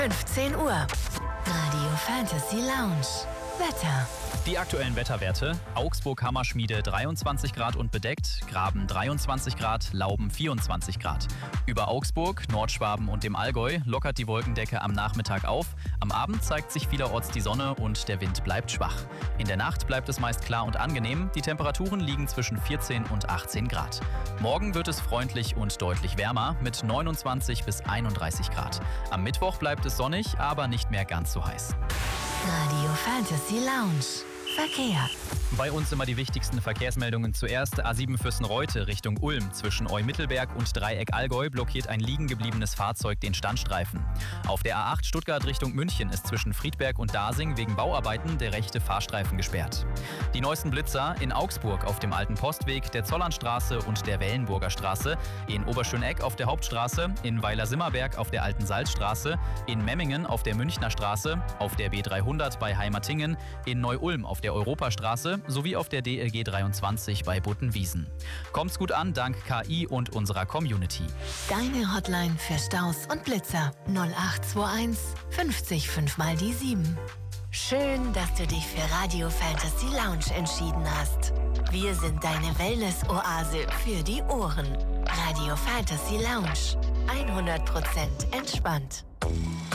15 Uhr. Radio Fantasy Lounge. Wetter. Die aktuellen Wetterwerte: Augsburg-Hammerschmiede 23 Grad und bedeckt, Graben 23 Grad, Lauben 24 Grad. Über Augsburg, Nordschwaben und dem Allgäu lockert die Wolkendecke am Nachmittag auf. Am Abend zeigt sich vielerorts die Sonne und der Wind bleibt schwach. In der Nacht bleibt es meist klar und angenehm. Die Temperaturen liegen zwischen 14 und 18 Grad. Morgen wird es freundlich und deutlich wärmer mit 29 bis 31 Grad. Am Mittwoch bleibt es sonnig, aber nicht mehr ganz so heiß. Radio Fantasy Lounge. Verkehr. Bei uns immer die wichtigsten Verkehrsmeldungen zuerst. A7 Fürstenreute Richtung Ulm. Zwischen Eumittelberg und Dreieck Allgäu blockiert ein liegen gebliebenes Fahrzeug den Standstreifen. Auf der A8 Stuttgart Richtung München ist zwischen Friedberg und Dasing wegen Bauarbeiten der rechte Fahrstreifen gesperrt. Die neuesten Blitzer: in Augsburg auf dem Alten Postweg, der Zollernstraße und der Wellenburger Straße, in Oberschöneck auf der Hauptstraße, in Weiler-Simmerberg auf der Alten Salzstraße, in Memmingen auf der Münchner Straße, auf der B300 bei Heimatingen, in Neu-Ulm auf der Europastraße sowie auf der DLG 23 bei Buttenwiesen. Kommt's gut an, dank KI und unserer Community. Deine Hotline für Staus und Blitzer 0821 50 5 mal die 7. Schön, dass du dich für Radio Fantasy Lounge entschieden hast. Wir sind deine Wellness-Oase für die Ohren. Radio Fantasy Lounge. 100% entspannt.